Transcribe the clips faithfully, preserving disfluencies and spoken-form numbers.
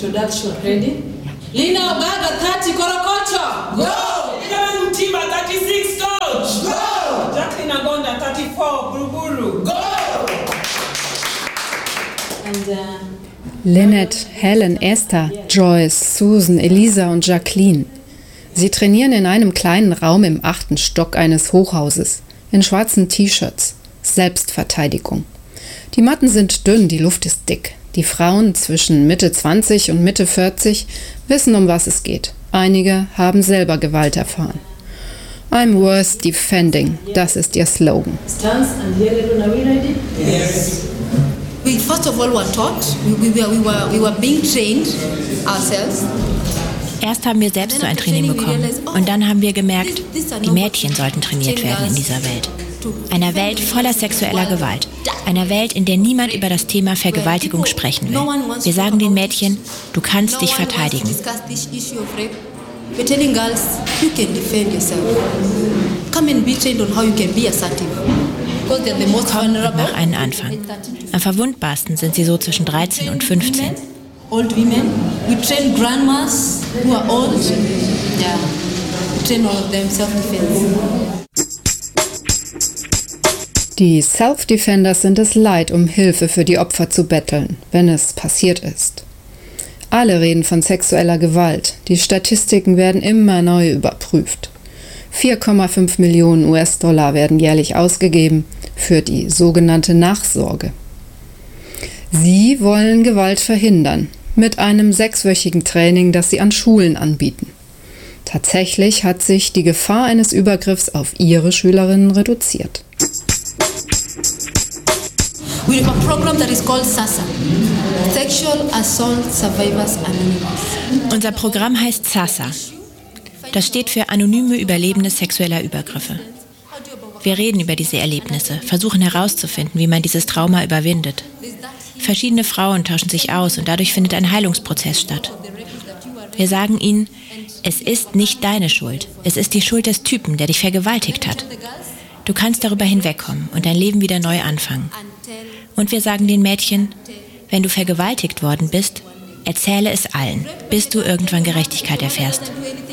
introduction. Ready? Lina Ogaga, thirty, Korokocho. Go! Ilan Mtimba, thirty-six, Touch. Go! Jacqueline Agonda, thirty-four, Buruburu. Go! And, uh, Lynette, Helen, Esther, Joyce, Susan, Elisa und Jacqueline. Sie trainieren in einem kleinen Raum im achten Stock eines Hochhauses, in schwarzen T-Shirts. Selbstverteidigung. Die Matten sind dünn, die Luft ist dick. Die Frauen zwischen Mitte zwanzig und Mitte vierzig wissen, um was es geht. Einige haben selber Gewalt erfahren. I'm worth defending, das ist ihr Slogan. Stance and here, are we ready? Yes. We first of all were taught, we, we, were, we, were, we were being trained ourselves. Erst haben wir selbst so ein Training bekommen und dann haben wir gemerkt, die Mädchen sollten trainiert werden in dieser Welt. Einer Welt voller sexueller Gewalt. Einer Welt, in der niemand über das Thema Vergewaltigung sprechen will. Wir sagen den Mädchen, du kannst dich verteidigen. We're telling girls, you can defend yourself. Come and be trained on how you can be assertive. Because they're the most vulnerable. Mach einen Anfang. Am verwundbarsten sind sie so zwischen dreizehn und fünfzehn. Old women, we train grandmas who are old. Yeah, we train all of them self-defense. Die Self-Defenders sind es leid, um Hilfe für die Opfer zu betteln, wenn es passiert ist. Alle reden von sexueller Gewalt. Die Statistiken werden immer neu überprüft. vier Komma fünf Millionen U S-Dollar werden jährlich ausgegeben für die sogenannte Nachsorge. Sie wollen Gewalt verhindern, mit einem sechswöchigen Training, das sie an Schulen anbieten. Tatsächlich hat sich die Gefahr eines Übergriffs auf ihre Schülerinnen reduziert. We have a program that is called SASA, Sexual Assault Survivors Anonymous. Unser Programm heißt SASA. Das steht für Anonyme Überlebende sexueller Übergriffe. Wir reden über diese Erlebnisse, versuchen herauszufinden, wie man dieses Trauma überwindet. Verschiedene Frauen tauschen sich aus und dadurch findet ein Heilungsprozess statt. Wir sagen ihnen, es ist nicht deine Schuld, es ist die Schuld des Typen, der dich vergewaltigt hat. Du kannst darüber hinwegkommen und dein Leben wieder neu anfangen. Und wir sagen den Mädchen, wenn du vergewaltigt worden bist, erzähle es allen, bis du irgendwann Gerechtigkeit erfährst.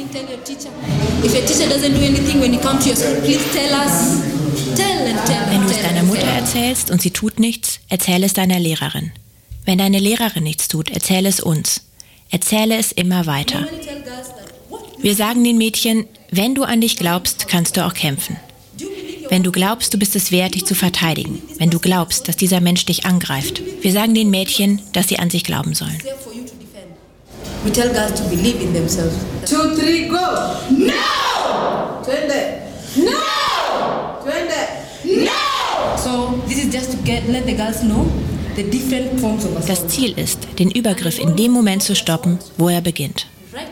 Wenn du es deiner Mutter erzählst und sie tut nichts, erzähle es deiner Lehrerin. Wenn deine Lehrerin nichts tut, erzähle es uns. Erzähle es immer weiter. Wir sagen den Mädchen, wenn du an dich glaubst, kannst du auch kämpfen. Wenn du glaubst, du bist es wert, dich zu verteidigen. Wenn du glaubst, dass dieser Mensch dich angreift. Wir sagen den Mädchen, dass sie an sich glauben sollen. We tell girls to believe in themselves. Two, three, go! No! Twende! No! Twende! No! So this is just to get let the girls know the different forms of assault. Das Ziel ist, den Übergriff in dem Moment zu stoppen, wo er beginnt.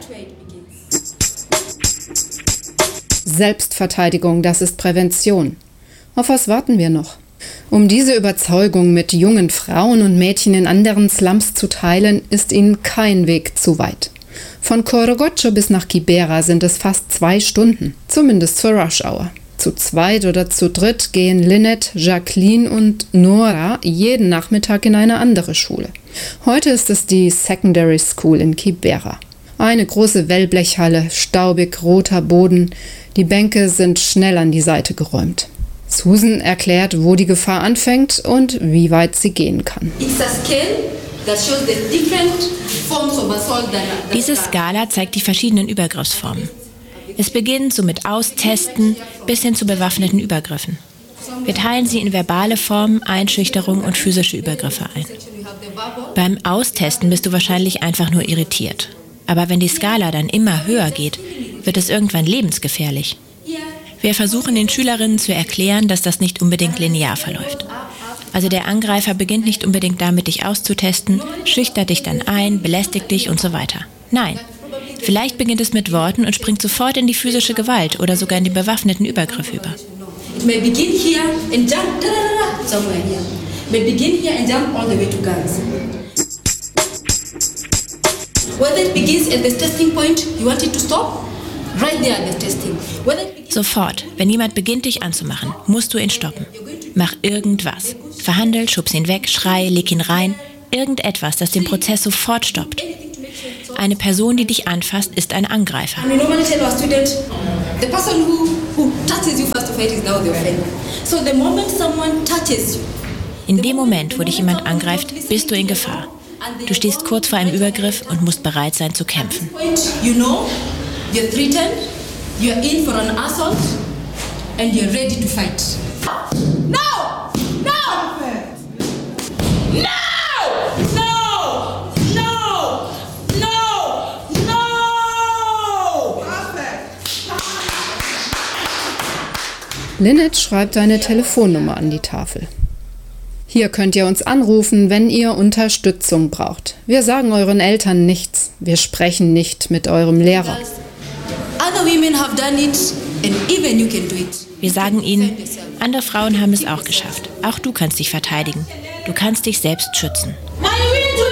Selbstverteidigung, das ist Prävention. Auf was warten wir noch? Um diese Überzeugung mit jungen Frauen und Mädchen in anderen Slums zu teilen, ist ihnen kein Weg zu weit. Von Korogocho bis nach Kibera sind es fast zwei Stunden, zumindest zur Rush Hour. Zu zweit oder zu dritt gehen Lynette, Jacqueline und Nora jeden Nachmittag in eine andere Schule. Heute ist es die Secondary School in Kibera. Eine große Wellblechhalle, staubig roter Boden, die Bänke sind schnell an die Seite geräumt. Susan erklärt, wo die Gefahr anfängt und wie weit sie gehen kann. Diese Skala zeigt die verschiedenen Übergriffsformen. Es beginnt so mit Austesten bis hin zu bewaffneten Übergriffen. Wir teilen sie in verbale Formen, Einschüchterung und physische Übergriffe ein. Beim Austesten bist du wahrscheinlich einfach nur irritiert. Aber wenn die Skala dann immer höher geht, wird es irgendwann lebensgefährlich. Wir versuchen den Schülerinnen zu erklären, dass das nicht unbedingt linear verläuft. Also der Angreifer beginnt nicht unbedingt damit, dich auszutesten, schüchtert dich dann ein, belästigt dich und so weiter. Nein, vielleicht beginnt es mit Worten und springt sofort in die physische Gewalt oder sogar in den bewaffneten Übergriff über. It may begin here and jump da, da, da, somewhere here. It may begin here and jump all the way to guns. Whether it begins at the testing point, you want it to stop? Right there at the testing. Sofort, wenn jemand beginnt, dich anzumachen, musst du ihn stoppen. Mach irgendwas. Verhandel, schubs ihn weg, schrei, leg ihn rein. Irgendetwas, das den Prozess sofort stoppt. Eine Person, die dich anfasst, ist ein Angreifer. And we normally tell our student, the person who, who touches you first of all is now the offender. So the moment someone touches you, In dem Moment, wo dich jemand angreift, bist du in Gefahr. Du stehst kurz vor einem Übergriff und musst bereit sein zu kämpfen. you know, you're threatened, you're in for an assault, and you're ready to fight. No! No! No! No! No! No! No! Lynette schreibt eine Telefonnummer an die Tafel. Hier könnt ihr uns anrufen, wenn ihr Unterstützung braucht. Wir sagen euren Eltern nichts. Wir sprechen nicht mit eurem Lehrer. Other women have done it, and even you can do it. Wir sagen ihnen, andere Frauen haben es auch geschafft. Auch du kannst dich verteidigen. Du kannst dich selbst schützen.